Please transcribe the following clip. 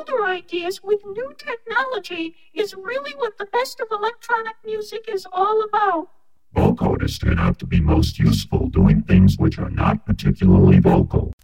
older ideas with new technology is really what the best of electronic music is all about. Vocoders turn out to be most useful doing things which are not particularly vocal.